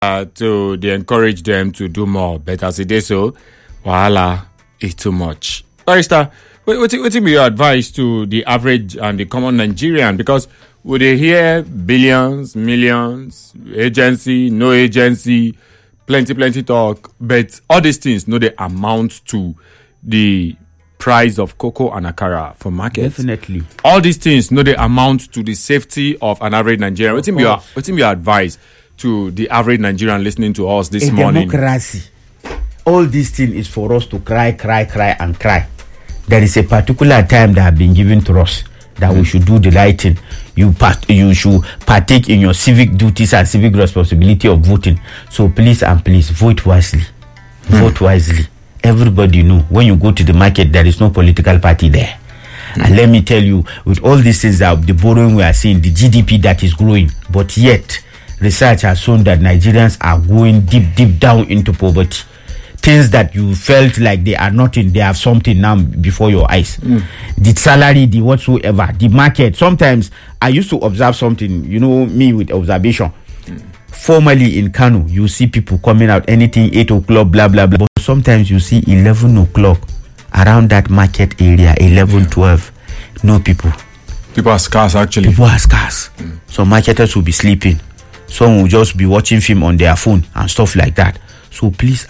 to encourage them to do more. But as it is so, wahala is too much. Barrister, what be your advice to the average and the common Nigerian? Because would they hear billions, millions, agency, no agency, plenty talk, but all these things, no, they amount to the price of cocoa and akara for market. Definitely. All these things, no, they amount to the safety of an average Nigerian. What's your advice to the average Nigerian listening to us this morning? Democracy. All this thing is for us to cry and cry. There is a particular time that has been given to us that we should do the right thing. You should partake in your civic duties and civic responsibility of voting. So please vote wisely. Vote wisely. Everybody know when you go to the market there is no political party there. And let me tell you, with all these things that the borrowing we are seeing, the GDP that is growing, but yet research has shown that Nigerians are going deep down into poverty. Things that you felt like they are nothing, they have something now before your eyes. The salary, the whatsoever, the market. Sometimes I used to observe something, me with observation. Formally in Kano, you see people coming out anything 8 o'clock, blah blah blah. But sometimes you see 11 o'clock around that market area, 12. No people. People are scarce actually. People are scarce. Some marketers will be sleeping. Some will just be watching film on their phone and stuff like that. So please,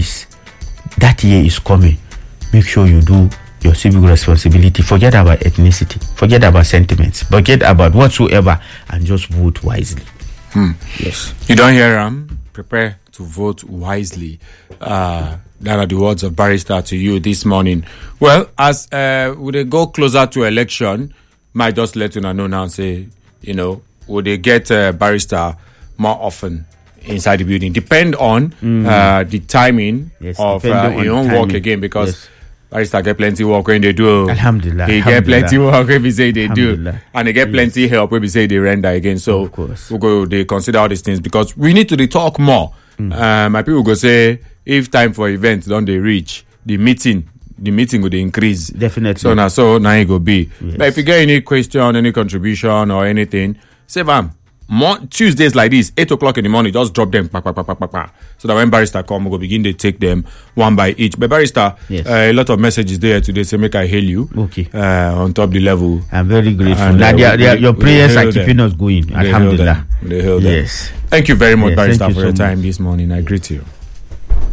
that year is coming. Make sure you do your civic responsibility. Forget about ethnicity. Forget about sentiments. Forget about whatsoever and just vote wisely. Yes. You don't hear prepare to vote wisely. That are the words of Barrister to you this morning. Well, as would they go closer to election, might just let you know now and say, would they get Barrister more often inside the building? Depend on the timing of your own work again, because Barrister get plenty work when they do. Alhamdulillah. He get plenty work when we say they do. And they get plenty help when we say they render again. So they consider all these things because we need to talk more. My people go say, if time for events don't they reach, the meeting will increase. Definitely. So now it go be. Yes. But if you get any question, any contribution or anything, say Tuesdays like this, 8 o'clock in the morning, just drop them, so that when Barrister come, we go begin to take them one by each. But Barrister, a lot of messages there today, so make I hail you. Okay. On top the level. I'm very grateful. Your prayers are keeping us going. Alhamdulillah. Yes. Thank you very much, Barrister, for your time this morning. I greet you.